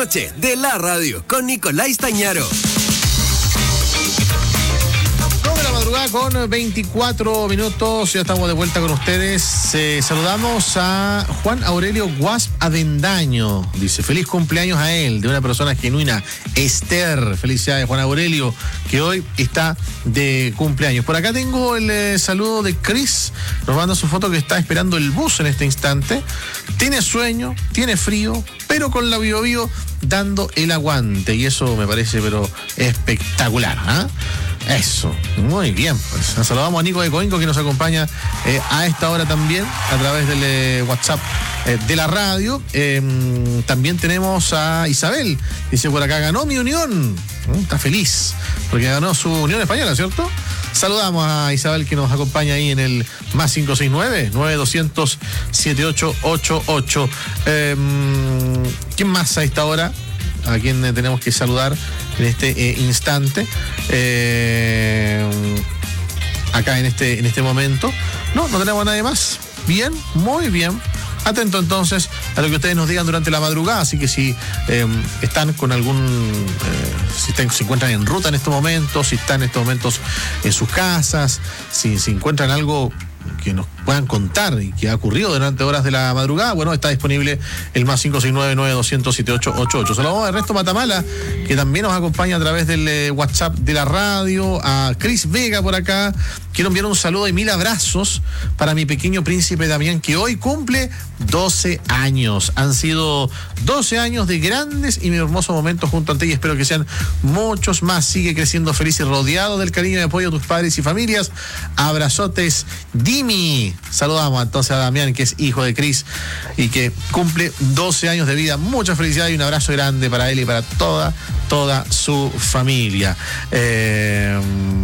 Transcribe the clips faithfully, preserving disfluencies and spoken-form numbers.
noche de la radio con Nicolás Stañaro. Con veinticuatro minutos, ya estamos de vuelta con ustedes. Eh, saludamos a Juan Aurelio Guasp Avendaño. Dice, feliz cumpleaños a él, de una persona genuina, Esther. Felicidades, Juan Aurelio, que hoy está de cumpleaños. Por acá tengo el eh, saludo de Chris. Nos manda su foto que está esperando el bus en este instante. Tiene sueño, tiene frío, pero con la Bio Bio dando el aguante. Y eso me parece, pero espectacular, ¿ah? ¿eh? Eso, muy bien, pues. Nos saludamos a Nico de Coinco, que nos acompaña eh, a esta hora también a través del eh, WhatsApp eh, de la radio. Eh, también tenemos a Isabel, dice por acá, ganó mi Unión. ¿Eh? Está feliz porque ganó su Unión Española, ¿cierto? Saludamos a Isabel, que nos acompaña ahí en el más cinco seis nueve, nueve dos cero cero, siete ocho ocho ocho. Eh, ¿Quién más a esta hora? A quien tenemos que saludar en este eh, instante, eh, acá en este, en este momento. No, no tenemos a nadie más. Bien, muy bien. Atento entonces a lo que ustedes nos digan durante la madrugada, así que si eh, están con algún, eh, si están, se encuentran en ruta en estos momentos, si están en estos momentos en sus casas, si, si encuentran algo que nos puedan contar y que ha ocurrido durante horas de la madrugada, bueno, está disponible el más cinco seis nueve, nueve dos cero cero, siete ocho ocho ocho. Saludamos a Ernesto Matamala, que también nos acompaña a través del eh, WhatsApp de la radio, a Cris Vega por acá. Quiero enviar un saludo y mil abrazos para mi pequeño príncipe Damián, que hoy cumple doce años. Han sido doce años de grandes y hermosos momentos junto a ti, y espero que sean muchos más. Sigue creciendo feliz y rodeado del cariño y apoyo de tus padres y familias. Abrazotes, Dimi. Saludamos entonces a Damián, que es hijo de Cris y que cumple doce años de vida. Mucha felicidad y un abrazo grande para él y para toda, toda su familia. Eh...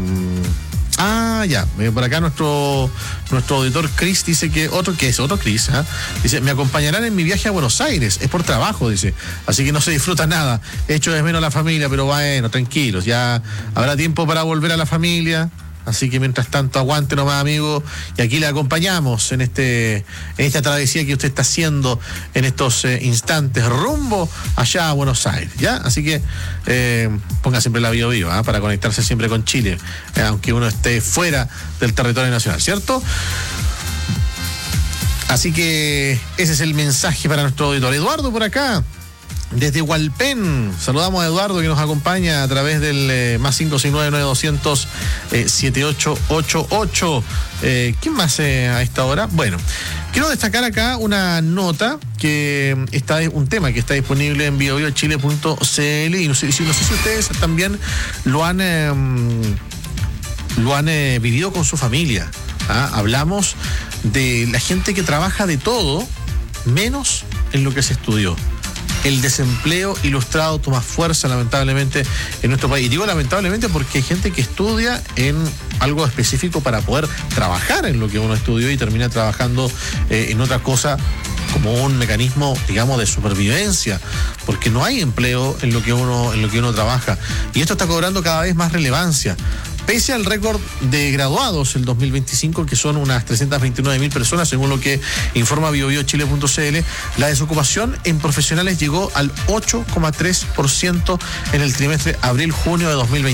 Ah, ya, por acá nuestro nuestro auditor Chris dice que otro, que es otro Chris, ¿eh? Dice, me acompañarán en mi viaje a Buenos Aires, es por trabajo, dice, así que no se disfruta nada, echo de menos a la familia, pero bueno, tranquilos, ya habrá tiempo para volver a la familia. Así que mientras tanto, aguante nomás, amigo, y aquí le acompañamos en este en esta travesía que usted está haciendo en estos eh, instantes rumbo allá a Buenos Aires, ¿ya? Así que eh, ponga siempre la Bio Bio, ¿eh? Para conectarse siempre con Chile, eh, aunque uno esté fuera del territorio nacional, ¿cierto? Así que ese es el mensaje para nuestro auditor. Eduardo por acá, desde Hualpén, saludamos a Eduardo, que nos acompaña a través del eh, más cinco seis nueve, nueve dos cero cero, siete ocho ocho ocho. Eh, ¿Quién más eh, a esta hora? Bueno, quiero destacar acá una nota que está, un tema que está disponible en bio bio chile punto c l, y no sé, no sé si ustedes también lo han eh, lo han eh, vivido con su familia. ¿Ah? Hablamos de la gente que trabaja de todo menos en lo que se estudió. El desempleo ilustrado toma fuerza, lamentablemente, en nuestro país. Y digo lamentablemente porque hay gente que estudia en algo específico para poder trabajar en lo que uno estudió y termina trabajando eh, en otra cosa como un mecanismo, digamos, de supervivencia, porque no hay empleo en lo que uno, en lo que uno trabaja. Y esto está cobrando cada vez más relevancia. Pese al récord de graduados el dos mil veinticinco, que son unas trescientas veintinueve mil personas, según lo que informa bio bio chile punto c l, la desocupación en profesionales llegó al ocho coma tres por ciento en el trimestre abril-junio de dos mil veinticinco.